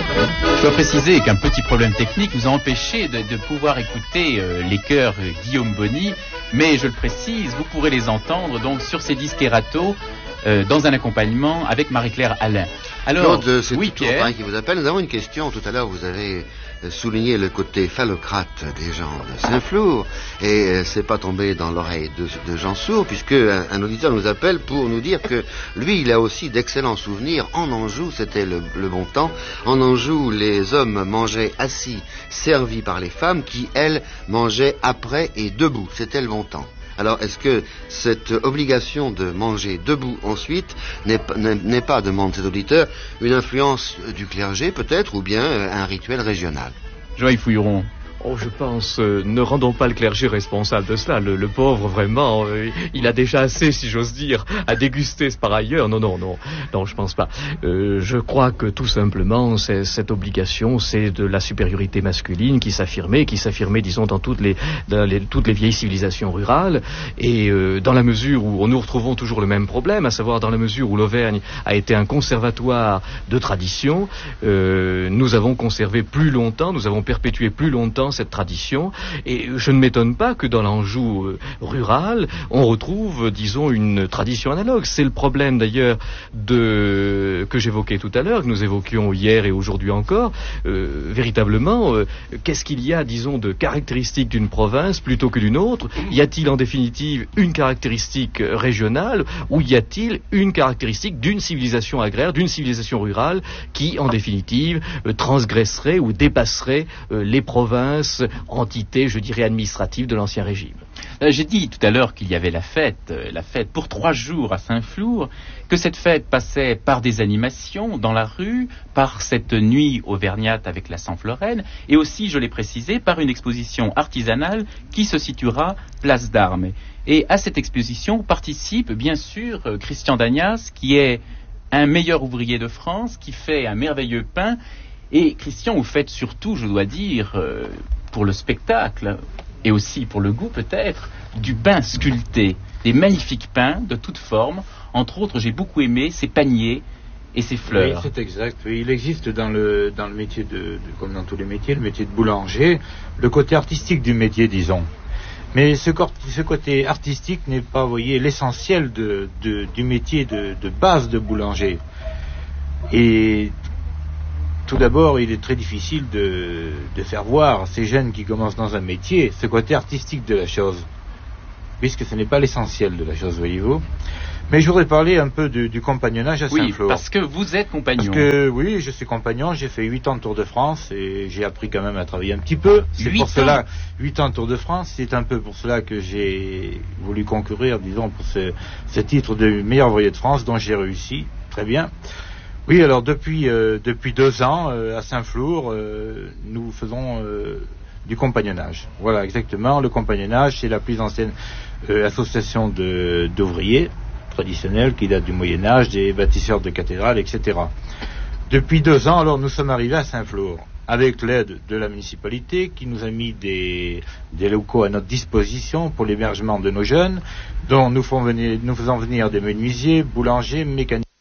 Je dois préciser qu'un petit problème technique nous a empêché de pouvoir écouter les chœurs Guillaume Bonny, mais je le précise, vous pourrez les entendre donc sur ces disques Erato dans un accompagnement avec Marie-Claire Alain. Alors, Claude, c'est oui, Pierre, qui vous appelle. Nous avons une question. Tout à l'heure, vous avez souligné le côté phallocrate des gens de Saint-Flour, et c'est pas tombé dans l'oreille de Jean Sourd, puisque un auditeur nous appelle pour nous dire que lui, il a aussi d'excellents souvenirs. En Anjou, c'était le bon temps. En Anjou, les hommes mangeaient assis, servis par les femmes, qui, elles, mangeaient après et debout. C'était le bon temps. Alors, est-ce que cette obligation de manger debout ensuite n'est pas, demande cet auditeur, une influence du clergé peut-être, ou bien un rituel régional? Joël Fouilleron. Oh, je pense, ne rendons pas le clergé responsable de cela. Le pauvre, vraiment, il a déjà assez, si j'ose dire, à déguster par ailleurs. Non, je pense pas. Je crois que tout simplement, cette obligation, c'est de la supériorité masculine qui s'affirmait, disons, dans toutes les vieilles civilisations rurales. Et dans la mesure où nous retrouvons toujours le même problème, à savoir dans la mesure où l'Auvergne a été un conservatoire de tradition, nous avons conservé plus longtemps, nous avons perpétué plus longtemps cette tradition, et je ne m'étonne pas que dans l'Anjou rural, on retrouve, disons, une tradition analogue. C'est le problème d'ailleurs que j'évoquais tout à l'heure, que nous évoquions hier et aujourd'hui encore. Véritablement, qu'est-ce qu'il y a, disons, de caractéristique d'une province plutôt que d'une autre? Y a-t-il en définitive une caractéristique régionale, ou y a-t-il une caractéristique d'une civilisation agraire, d'une civilisation rurale qui, en définitive, transgresserait ou dépasserait les provinces, entité, je dirais, administrative de l'Ancien Régime. J'ai dit tout à l'heure qu'il y avait la fête pour 3 jours à Saint-Flour, que cette fête passait par des animations dans la rue, par cette nuit auvergnate avec la Saint-Floraine, et aussi, je l'ai précisé, par une exposition artisanale qui se situera place d'Armes. Et à cette exposition participe, bien sûr, Christian Dagnas, qui est un meilleur ouvrier de France, qui fait un merveilleux pain. Et Christian, vous faites surtout, je dois dire, pour le spectacle, et aussi pour le goût peut-être, du pain sculpté, des magnifiques pains de toutes formes. Entre autres, j'ai beaucoup aimé ces paniers et ces fleurs. Oui, c'est exact. Oui, il existe dans le métier comme dans tous les métiers, le métier de boulanger, le côté artistique du métier, disons. Mais ce côté artistique n'est pas, vous voyez, l'essentiel du métier de base de boulanger. Et tout d'abord, il est très difficile de faire voir à ces jeunes qui commencent dans un métier ce côté artistique de la chose, puisque ce n'est pas l'essentiel de la chose, voyez-vous. Mais je voudrais parler un peu du compagnonnage à Saint-Flour. Oui, parce que vous êtes compagnon. Parce que, oui, je suis compagnon, j'ai fait 8 ans de Tour de France et j'ai appris quand même à travailler un petit peu. C'est pour cela, 8 ans de Tour de France, c'est un peu pour cela que j'ai voulu concourir, disons, pour ce titre de meilleur ouvrier de France, dont j'ai réussi très bien. Oui, alors depuis 2 ans, à Saint-Flour, nous faisons du compagnonnage. Voilà, exactement. Le compagnonnage, c'est la plus ancienne association d'ouvriers traditionnels qui date du Moyen-Âge, des bâtisseurs de cathédrales, etc. Depuis 2 ans, alors, nous sommes arrivés à Saint-Flour, avec l'aide de la municipalité qui nous a mis des locaux à notre disposition pour l'hébergement de nos jeunes, dont nous faisons venir des menuisiers, boulangers, mécaniciens.